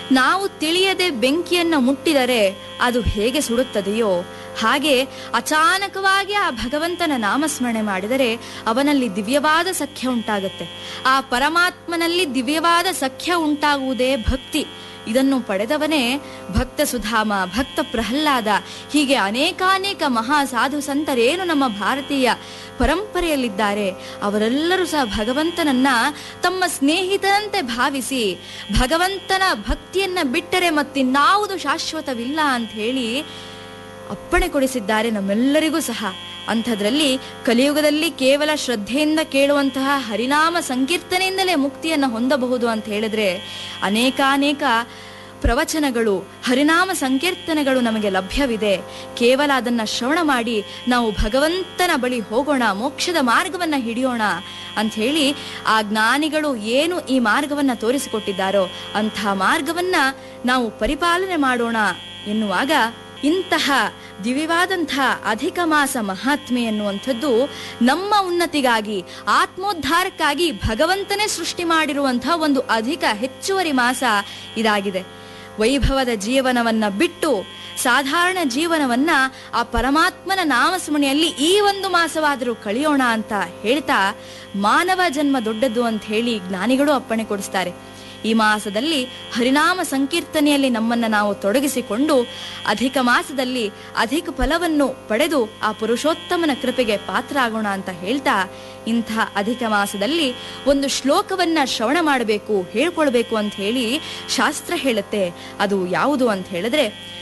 ನಾವು ತಿಳಿಯದೆ ಬೆಂಕಿಯನ್ನ ಮುಟ್ಟಿದರೆ ಅದು ಹೇಗೆ ಸುಡುತ್ತದೆಯೋ ಹಾಗೆ ಅಚಾನಕವಾಗಿ ಆ ಭಗವಂತನ ನಾಮಸ್ಮರಣೆ ಮಾಡಿದರೆ ಅವನಲ್ಲಿ ದಿವ್ಯವಾದ ಸಖ್ಯ ಉಂಟಾಗುತ್ತೆ. ಆ ಪರಮಾತ್ಮನಲ್ಲಿ ದಿವ್ಯವಾದ ಸಖ್ಯ ಉಂಟಾಗುವುದೇ ಭಕ್ತಿ. ಇದನ್ನು ಪಡೆದವನೇ ಭಕ್ತ ಸುಧಾಮ, ಭಕ್ತ ಪ್ರಹ್ಲಾದ, ಹೀಗೆ ಅನೇಕಾನೇಕ ಮಹಾ ಸಾಧು ಸಂತರೇನು ನಮ್ಮ ಭಾರತೀಯ ಪರಂಪರೆಯಲ್ಲಿದ್ದಾರೆ ಅವರೆಲ್ಲರೂ ಸಹ ಭಗವಂತನನ್ನ ತಮ್ಮ ಸ್ನೇಹಿತರಂತೆ ಭಾವಿಸಿ ಭಗವಂತನ ಭಕ್ತಿಯನ್ನ ಬಿಟ್ಟರೆ ಮತ್ತಿನ್ನಾವುದು ಶಾಶ್ವತವಿಲ್ಲ ಅಂತ ಹೇಳಿ ಅಪ್ಪಣೆ ಕೊಡಿಸಿದ್ದಾರೆ ನಮ್ಮೆಲ್ಲರಿಗೂ ಸಹ. ಅಂಥದ್ರಲ್ಲಿ ಕಲಿಯುಗದಲ್ಲಿ ಕೇವಲ ಶ್ರದ್ಧೆಯಿಂದ ಕೇಳುವಂತಹ ಹರಿನಾಮ ಸಂಕೀರ್ತನೆಯಿಂದಲೇ ಮುಕ್ತಿಯನ್ನು ಹೊಂದಬಹುದು ಅಂತ ಹೇಳಿದ್ರೆ ಅನೇಕಾನೇಕ ಪ್ರವಚನಗಳು, ಹರಿನಾಮ ಸಂಕೀರ್ತನೆಗಳು ನಮಗೆ ಲಭ್ಯವಿದೆ. ಕೇವಲ ಅದನ್ನ ಶ್ರವಣ ಮಾಡಿ ನಾವು ಭಗವಂತನ ಬಳಿ ಹೋಗೋಣ, ಮೋಕ್ಷದ ಮಾರ್ಗವನ್ನ ಹಿಡಿಯೋಣ ಅಂತ ಹೇಳಿ ಆ ಜ್ಞಾನಿಗಳು ಏನು ಈ ಮಾರ್ಗವನ್ನ ತೋರಿಸಿಕೊಟ್ಟಿದ್ದಾರೋ ಅಂಥ ಮಾರ್ಗವನ್ನ ನಾವು ಪರಿಪಾಲನೆ ಮಾಡೋಣ ಎನ್ನುವಾಗ ಇಂತಹ ದಿವ್ಯವಾದಂತಹ ಅಧಿಕ ಮಾಸ ಮಹಾತ್ಮೆ ಎನ್ನುವಂಥದ್ದು ನಮ್ಮ ಉನ್ನತಿಗಾಗಿ, ಆತ್ಮೋದ್ಧಾರಕ್ಕಾಗಿ ಭಗವಂತನೇ ಸೃಷ್ಟಿ ಮಾಡಿರುವಂತಹ ಒಂದು ಅಧಿಕ ಹೆಚ್ಚುವರಿ ಮಾಸ ಇದಾಗಿದೆ. ವೈಭವದ ಜೀವನವನ್ನ ಬಿಟ್ಟು ಸಾಧಾರಣ ಜೀವನವನ್ನ ಆ ಪರಮಾತ್ಮನ ನಾಮಸ್ಮರಣೆಯಲ್ಲಿ ಈ ಒಂದು ಮಾಸವಾದರೂ ಕಳೆಯೋಣ ಅಂತ ಹೇಳ್ತಾ ಮಾನವ ಜನ್ಮ ದೊಡ್ಡದು ಅಂತ ಹೇಳಿ ಜ್ಞಾನಿಗಳು ಅಪ್ಪಣೆ ಕೊಡಿಸ್ತಾರೆ. ಈ ಮಾಸದಲ್ಲಿ ಹರಿನಾಮ ಸಂಕೀರ್ತನೆಯಲ್ಲಿ ನಮ್ಮನ್ನ ನಾವು ತೊಡಗಿಸಿಕೊಂಡು ಅಧಿಕ ಮಾಸದಲ್ಲಿ ಅಧಿಕ ಫಲವನ್ನು ಪಡೆದು ಆ ಪುರುಷೋತ್ತಮನ ಕೃಪೆಗೆ ಪಾತ್ರ ಆಗೋಣ ಅಂತ ಹೇಳ್ತಾ ಇಂಥ ಅಧಿಕ ಮಾಸದಲ್ಲಿ ಒಂದು ಶ್ಲೋಕವನ್ನ ಶ್ರವಣ ಮಾಡಬೇಕು, ಹೇಳ್ಕೊಳ್ಬೇಕು ಅಂತ ಹೇಳಿ ಶಾಸ್ತ್ರ ಹೇಳುತ್ತೆ. ಅದು ಯಾವುದು ಅಂತ ಹೇಳಿದ್ರೆ